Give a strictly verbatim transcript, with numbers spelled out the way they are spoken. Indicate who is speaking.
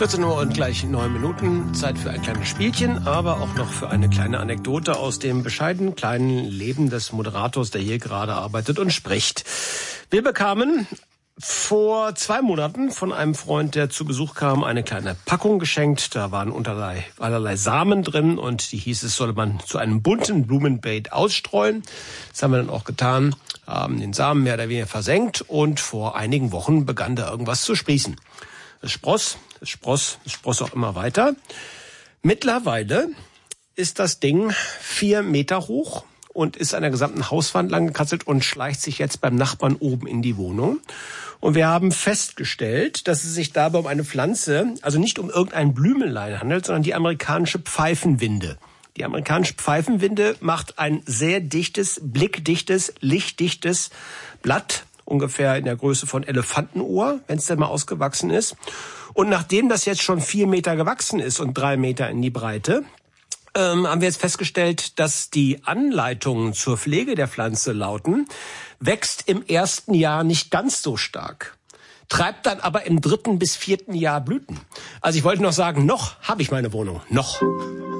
Speaker 1: vierzehn Uhr und gleich neun Minuten. Zeit für ein kleines Spielchen, aber auch noch für eine kleine Anekdote aus dem bescheidenen kleinen Leben des Moderators, der hier gerade arbeitet und spricht. Wir bekamen vor zwei Monaten von einem Freund, der zu Besuch kam, eine kleine Packung geschenkt. Da waren unterlei, allerlei Samen drin und die hieß, es solle man zu einem bunten Blumenbeet ausstreuen. Das haben wir dann auch getan, haben den Samen mehr oder weniger versenkt und vor einigen Wochen begann da irgendwas zu sprießen. Es spross, es spross, es spross auch immer weiter. Mittlerweile ist das Ding vier Meter hoch und ist an der gesamten Hauswand lang gekatzelt und schleicht sich jetzt beim Nachbarn oben in die Wohnung. Und wir haben festgestellt, dass es sich dabei um eine Pflanze, also nicht um irgendein Blümelein handelt, sondern die amerikanische Pfeifenwinde. Die amerikanische Pfeifenwinde macht ein sehr dichtes, blickdichtes, lichtdichtes Blatt, ungefähr in der Größe von Elefantenohr, wenn es denn mal ausgewachsen ist. Und nachdem das jetzt schon vier Meter gewachsen ist und drei Meter in die Breite, ähm, haben wir jetzt festgestellt, dass die Anleitungen zur Pflege der Pflanze lauten: wächst im ersten Jahr nicht ganz so stark, treibt dann aber im dritten bis vierten Jahr Blüten. Also ich wollte noch sagen, noch habe ich meine Wohnung, noch.